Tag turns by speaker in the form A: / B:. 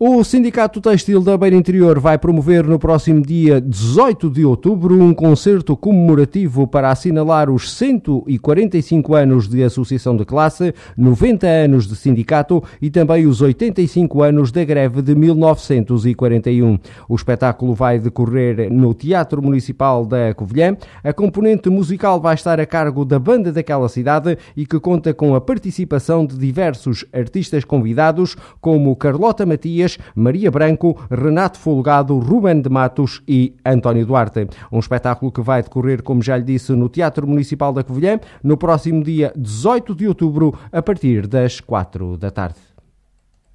A: O Sindicato Têxtil da Beira Interior vai promover no próximo dia 18 de outubro um concerto comemorativo para assinalar os 145 anos de associação de classe, 90 anos de sindicato e também os 85 anos da greve de 1941. O espetáculo vai decorrer no Teatro Municipal da Covilhã. A componente musical vai estar a cargo da banda daquela cidade e que conta com a participação de diversos artistas convidados como Carlota Matias, Maria Branco, Renato Folgado, Ruben de Matos e António Duarte. Um espetáculo que vai decorrer, como já lhe disse, no Teatro Municipal da Covilhã, no próximo dia 18 de outubro, a partir das 4 da tarde.